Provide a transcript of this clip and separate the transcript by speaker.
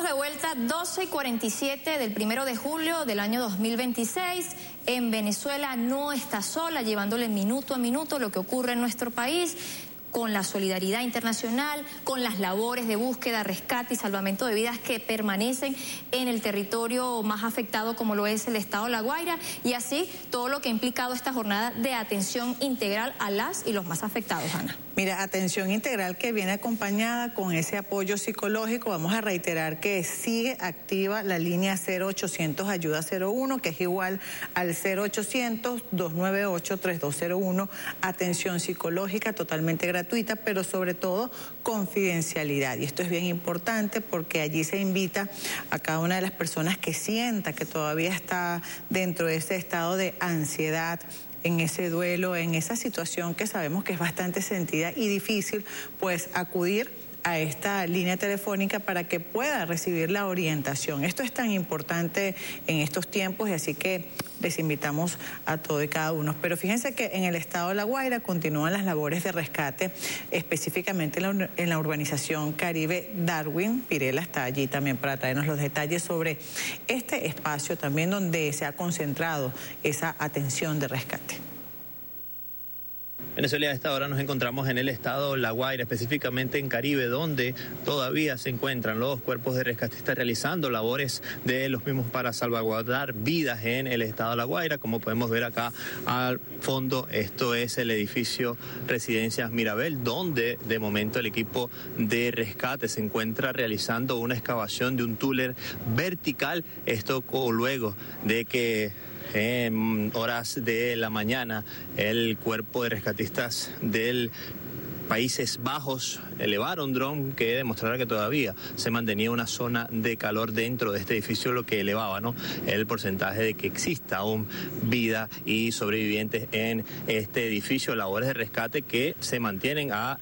Speaker 1: de vuelta, 12:47 del 1 de julio del año 2026. En Venezuela no está sola, llevándole minuto a minuto lo que ocurre en nuestro país, con la solidaridad internacional, con las labores de búsqueda, rescate y salvamento de vidas que permanecen en el territorio más afectado, como lo es el estado de La Guaira, y así todo lo que ha implicado esta jornada de atención integral a las y los más afectados, Ana.
Speaker 2: Mira, atención integral que viene acompañada con ese apoyo psicológico. Vamos a reiterar que sigue activa la línea 0800 Ayuda 01, que es igual al 0800 298 3201. Atención psicológica totalmente gratuita, pero sobre todo confidencialidad. Y esto es bien importante porque allí se invita a cada una de las personas que sienta que todavía está dentro de ese estado de ansiedad, en ese duelo, en esa situación que sabemos que es bastante sentida y difícil, pues acudir a esta línea telefónica para que pueda recibir la orientación. Esto es tan importante en estos tiempos y así que les invitamos a todo y cada uno. Pero fíjense que en el estado de La Guaira continúan las labores de rescate, específicamente en la urbanización Caribe Darwin. Pirela está allí también para traernos los detalles sobre este espacio también donde se ha concentrado esa atención de rescate.
Speaker 3: Venezuela, a esta hora nos encontramos en el estado La Guaira, específicamente en Caribe, donde todavía se encuentran los cuerpos de rescatistas realizando labores de los mismos para salvaguardar vidas en el estado de La Guaira. Como podemos ver acá al fondo, esto es el edificio Residencias Mirabel, donde de momento el equipo de rescate se encuentra realizando una excavación de un túnel vertical. Esto luego de que en horas de la mañana el cuerpo de rescatistas del Países Bajos elevaron dron que demostrara que todavía se mantenía una zona de calor dentro de este edificio, lo que elevaba, ¿no?, el porcentaje de que exista aún vida y sobrevivientes en este edificio. Labores de rescate que se mantienen a